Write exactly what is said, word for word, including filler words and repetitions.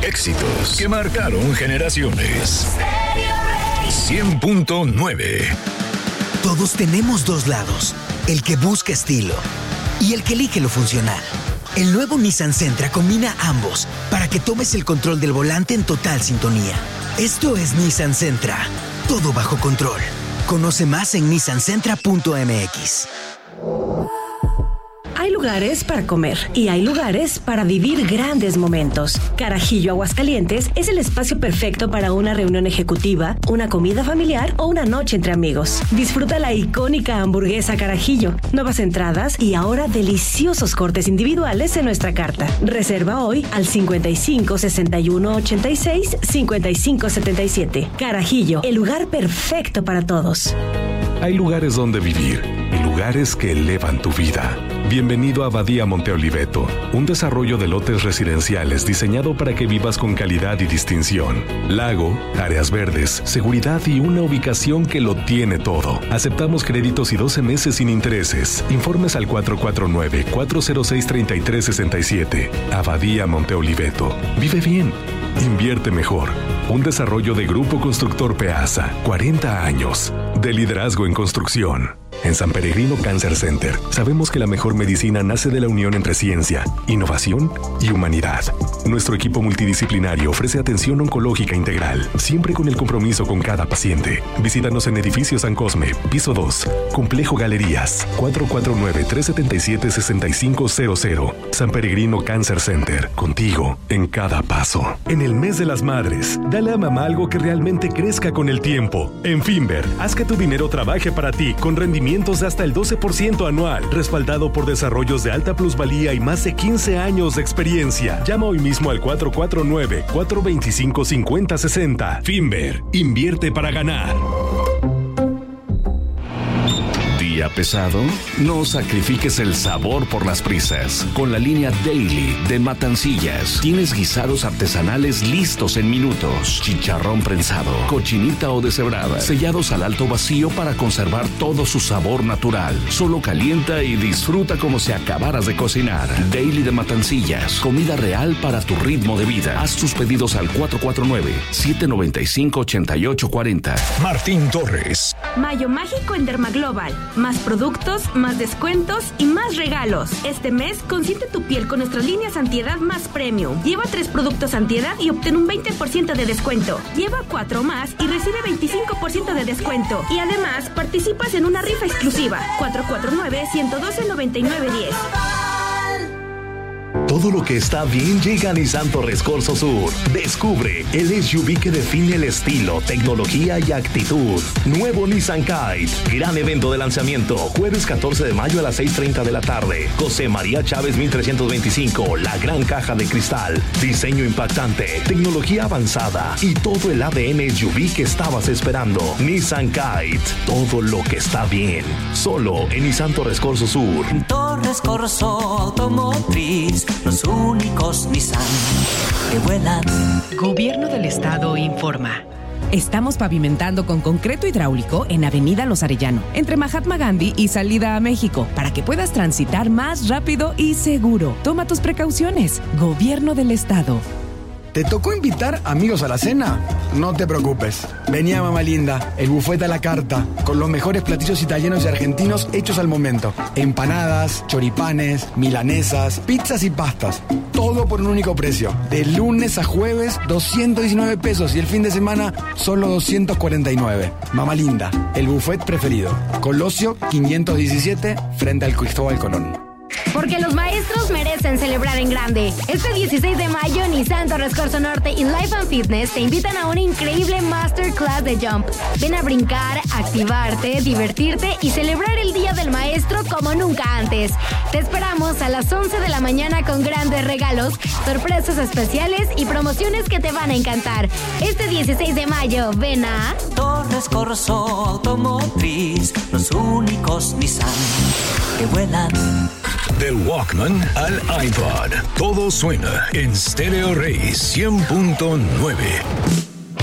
Éxitos que marcaron generaciones. cien punto nueve. Todos tenemos dos lados, el que busca estilo y el que elige lo funcional. El nuevo Nissan Sentra combina ambos para que tomes el control del volante en total sintonía. Esto es Nissan Sentra, todo bajo control. Conoce más en nissan sentra punto m x. Hay lugares para comer y hay lugares para vivir grandes momentos. Carajillo Aguascalientes es el espacio perfecto para una reunión ejecutiva, una comida familiar o una noche entre amigos. Disfruta la icónica hamburguesa Carajillo, nuevas entradas y ahora deliciosos cortes individuales en nuestra carta. Reserva hoy al cincuenta y cinco, sesenta y uno, ochenta y seis, cincuenta y cinco, setenta y siete. Carajillo, el lugar perfecto para todos. Hay lugares donde vivir y lugares que elevan tu vida. Bienvenido a Abadía Monte Oliveto, un desarrollo de lotes residenciales diseñado para que vivas con calidad y distinción. Lago, áreas verdes, seguridad y una ubicación que lo tiene todo. Aceptamos créditos y doce meses sin intereses. Informes al cuatro cuatro nueve, cuatro cero seis, tres tres seis siete. Abadía Monte Oliveto. Vive bien. Invierte mejor. Un desarrollo de Grupo Constructor Peasa. cuarenta años de liderazgo en construcción. En San Peregrino Cancer Center, sabemos que la mejor medicina nace de la unión entre ciencia, innovación y humanidad. Nuestro equipo multidisciplinario ofrece atención oncológica integral, siempre con el compromiso con cada paciente. Visítanos en Edificio San Cosme, piso dos, Complejo Galerías, cuatro cuatro nueve, tres siete siete, seis cinco cero cero. San Peregrino Cancer Center, contigo en cada paso. En el mes de las madres, dale a mamá algo que realmente crezca con el tiempo. En Finver, haz que tu dinero trabaje para ti con rendimiento de hasta el doce por ciento anual, respaldado por desarrollos de alta plusvalía y más de quince años de experiencia. Llama hoy mismo al cuatro cuatro nueve, cuatro dos cinco, cinco cero seis cero. Finver, invierte para ganar. ¿Día pesado? No sacrifiques el sabor por las prisas. Con la línea Daily de Matancillas tienes guisados artesanales listos en minutos, chicharrón prensado, cochinita o deshebrada, sellados al alto vacío para conservar todo su sabor natural. Solo calienta y disfruta como si acabaras de cocinar. Daily de Matancillas, comida real para tu ritmo de vida. Haz tus pedidos al cuatro cuatro nueve, siete nueve cinco, ocho ocho cuatro cero. Martín Torres. Mayo mágico en Dermaglobal. Más productos, más descuentos y más regalos. Este mes consiente tu piel con nuestras líneas antiedad más premium. Lleva tres productos antiedad y obtén un veinte por ciento de descuento. Lleva cuatro más y recibe veinticinco por ciento de descuento. Y además participas en una rifa exclusiva. cuatro cuatro nueve, uno uno dos, nueve nueve uno cero. Todo lo que está bien llega a Nissan Torres Corso Sur. Descubre el S U V que define el estilo, tecnología y actitud. Nuevo Nissan Kite. Gran evento de lanzamiento. Jueves catorce de mayo a las seis treinta de la tarde. José María Chávez mil trescientos veinticinco. La gran caja de cristal. Diseño impactante. Tecnología avanzada. Y todo el A D N S U V que estabas esperando. Nissan Kite. Todo lo que está bien. Solo en Nissan Torres Corso Sur. Torres Corso Automotriz. Los únicos Nissan que vuelan. Gobierno del Estado informa. Estamos pavimentando con concreto hidráulico en Avenida Los Arellano, entre Mahatma Gandhi y Salida a México, para que puedas transitar más rápido y seguro. Toma tus precauciones. Gobierno del Estado. ¿Te tocó invitar amigos a la cena? No te preocupes. Venía Mamá Linda, el buffet a la carta, con los mejores platillos italianos y argentinos hechos al momento. Empanadas, choripanes, milanesas, pizzas y pastas. Todo por un único precio. De lunes a jueves, doscientos diecinueve pesos y el fin de semana, solo doscientos cuarenta y nueve. Mamá Linda, el buffet preferido. Colosio quinientos diecisiete, frente al Cristóbal Colón. Porque los maestros merecen celebrar en grande. Este dieciséis de mayo, Nissan Torres Corso Norte y Life and Fitness te invitan a una increíble masterclass de jump. Ven a brincar, activarte, divertirte y celebrar el Día del Maestro como nunca antes. Te esperamos a las once de la mañana con grandes regalos, sorpresas especiales y promociones que te van a encantar. Este dieciséis de mayo, ven a Torres Corso Automotriz, los únicos Nissan que vuelan. Del Walkman al iPod, todo suena en Stereo Rey cien punto nueve.